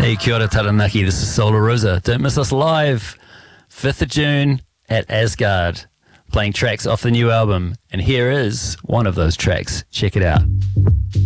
Hey, kia ora Taranaki, this is Solar Rosa. Don't miss us live, 5th of June at Asgard, playing tracks off the new album. And here is one of those tracks. Check it out.